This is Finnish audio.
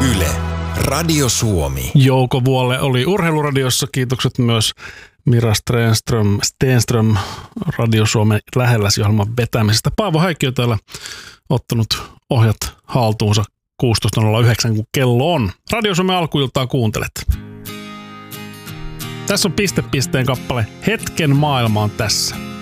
Yle, Radio Suomi. Jouko Vuolle oli Urheiluradiossa. Kiitokset myös Mira Stenström Radio Suomen lähelläsi-ohjelman vetämisestä. Paavo Häikki on täällä ottanut ohjat haltuunsa 16.09, kun kello on. Radio Suomen alkuiltaa kuuntelet. Tässä on pisteen kappale Hetken maailma on tässä.